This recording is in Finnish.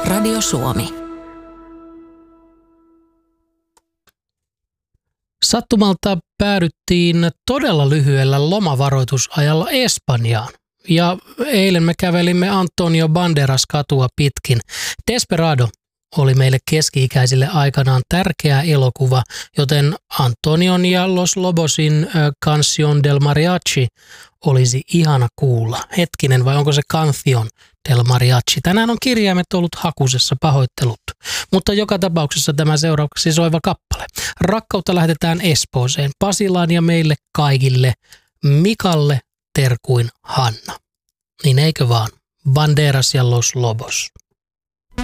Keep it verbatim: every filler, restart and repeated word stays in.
Radio Suomi. Sattumalta päädyttiin todella lyhyellä lomavaroitusajalla Espanjaan. Ja eilen me kävelimme Antonio Banderas katua pitkin. Desperado oli meille keski-ikäisille aikanaan tärkeä elokuva, joten Antonion ja Los Lobosin Canción del Mariachi olisi ihana kuulla. Hetkinen, vai onko se Canción del Mariachi? Tänään on kirjaimet ollut hakusessa, pahoittelut. Mutta joka tapauksessa tämä seuraavaksi soiva kappale. Rakkautta lähetetään Espooseen, Pasilaan ja meille kaikille, Mikalle terkuin Hanna. Niin eikö vaan? Banderas ja Los Lobos.